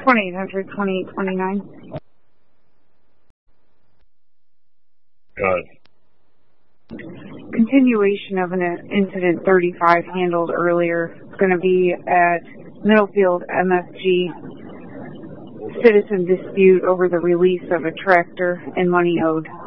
1-800-2829. Good. Continuation of an incident 35 handled earlier. It's going to be at Middlefield MFG. Citizen dispute over the release of a tractor and money owed.